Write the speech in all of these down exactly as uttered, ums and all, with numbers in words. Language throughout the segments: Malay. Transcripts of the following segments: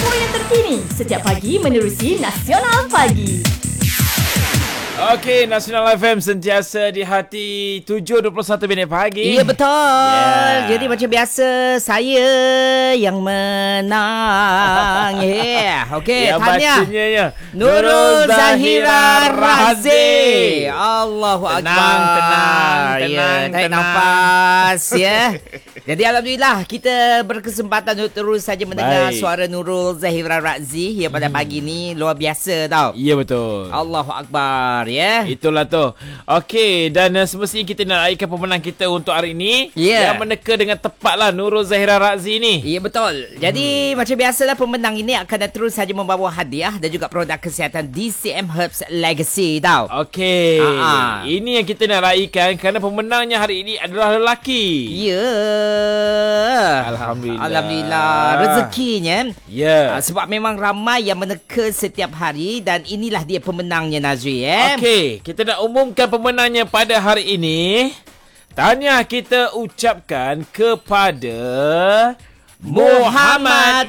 info yang terkini setiap pagi menerusi Nasional Pagi. Okey, Nasional F M sentiasa di hati tujuh dua puluh satu minit pagi. Ya, betul. Yeah. Jadi macam biasa, saya yang menang. Yeah. Okey, Yang tanya. bacanya ya. Nurul Zahira Razi. Allahu Akbar. Tenang, tenang, Ya, tenang, tarik tenang. nafas ya. Jadi alhamdulillah kita berkesempatan untuk terus saja mendengar Baik. suara Nurul Zahira Razi ya pada pagi ni luar biasa tau. Ya, betul. Allahu Akbar ya. Itulah tu. Okey, dan uh, semestinya kita nak raikan pemenang kita untuk hari ini. Ya. Yang meneka dengan tepatlah Nurul Zahira Razi ni. Ya, betul. Jadi hmm. macam biasalah pemenang ini akan terus saja membawa hadiah dan juga produk kesihatan D C M Herbs Legacy tau. Okey. Ha-ha. Ini yang kita nak raikan kerana pemenangnya hari ini adalah lelaki. Ya. Alhamdulillah. Alhamdulillah. Rezekinya. Ya. Uh, sebab memang ramai yang meneka setiap hari dan inilah dia pemenangnya Nazri ya. Okey, kita nak umumkan pemenangnya pada hari ini. Tahniah kita ucapkan kepada Muhammad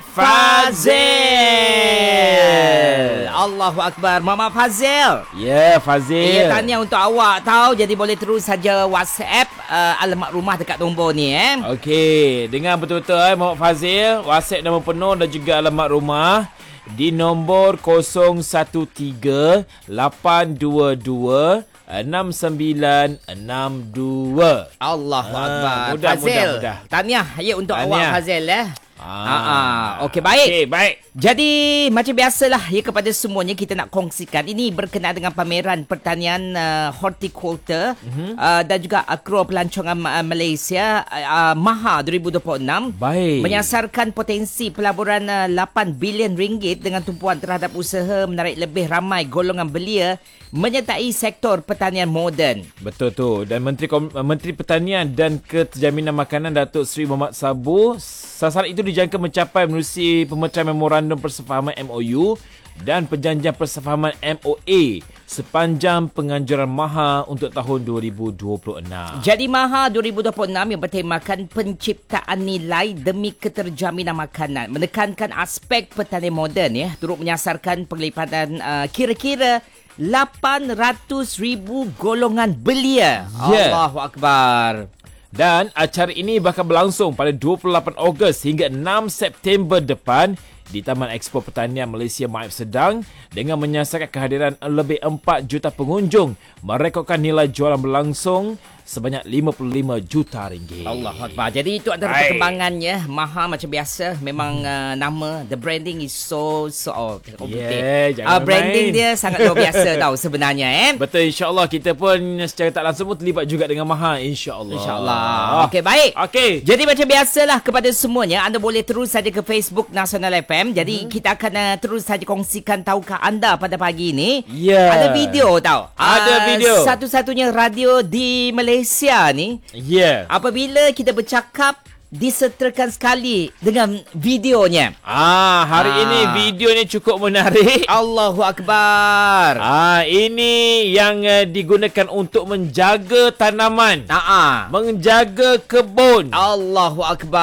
Fazil. Allahu Akbar. Mama Fazil. Ya, yeah, Fazil. Ya, tahniah untuk awak tahu. Jadi boleh terus saja WhatsApp uh, alamat rumah dekat nombor ni eh. Okey, dengar betul-betul eh Muhammad Fazil, WhatsApp nama penuh dan juga alamat rumah di nombor kosong satu tiga lapan dua dua enam sembilan enam dua. Allahu Ah, Akbar. mudah, Fazil. mudah, mudah. Tahniah ya untuk Tahniah. awak Fazil eh. Ah, Ah, ah. Okey, baik. Okey, baik. Jadi macam biasalah ya kepada semuanya kita nak kongsikan ini berkenaan dengan pameran pertanian uh, horticulture mm-hmm. uh, dan juga Agro Pelancongan uh, Malaysia uh, Maha dua ribu dua puluh enam. Baik. Menyasarkan potensi pelaburan uh, lapan bilion ringgit dengan tumpuan terhadap usaha menarik lebih ramai golongan belia menyertai sektor pertanian moden. Betul tu. Dan Menteri Kom- Menteri Pertanian dan Keterjaminan Makanan Datuk Seri Muhammad Sabu, sasaran itu dijangka mencapai menerusi pemecahan memorandum persefahaman M O U dan perjanjian persefahaman M O A sepanjang penganjuran Maha untuk tahun dua ribu dua puluh enam. Jadi Maha dua ribu dua puluh enam yang bertemakan penciptaan nilai demi keterjaminan makanan menekankan aspek pertanian moden ya, turut menyasarkan penglipatan uh, kira-kira lapan ratus ribu golongan belia. Yeah. Allahu Akbar. Dan acara ini bakal berlangsung pada dua puluh lapan Ogos hingga enam September depan di Taman Expo Pertanian Malaysia Maib Sedang dengan menyasarkan kehadiran lebih empat juta pengunjung, merekodkan nilai jualan berlangsung sebanyak lima puluh lima juta ringgit. Allahu Akbar. Jadi itu antara Hai. perkembangannya. Maha macam biasa memang uh, nama the branding is so so oh, Yeah, jangan uh, branding main. dia sangat luar biasa tau sebenarnya eh. Betul, insya-Allah kita pun secara tak langsung pun terlibat juga dengan Maha, insya-Allah. InsyaAllah. Okey, baik. Okey. Jadi macam biasalah kepada semuanya, anda boleh terus saja ke Facebook Nasional F M. Jadi hmm. kita akan uh, terus saja kongsikan tahukah anda pada pagi ini. Ya. Ada video tau. Ada Uh, video. Satu-satunya radio di Malaysia ni. Ya. Yeah. Apabila kita bercakap, disertakan sekali dengan videonya. Ah, hari Ah. ini video ni cukup menarik. Allahu Akbar. Ah, ini yang uh, digunakan untuk menjaga tanaman, Ah, menjaga kebun Allahu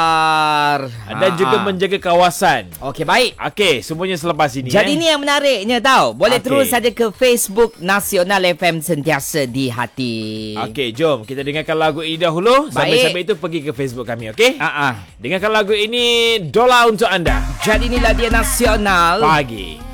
Akbar. dan juga menjaga kawasan. Okey, baik. Okey, semuanya selepas ini. Jadi eh. ni yang menariknya tau. Boleh Okey. terus saja ke Facebook Nasional F M sentiasa di hati. Okey, jom kita dengarkan lagu ini dahulu. Sambil-sambil itu pergi ke Facebook kami, okey? Ah, ah. Dengarkan lagu ini, Dola untuk anda. Jadi inilah dia Nasional Pagi.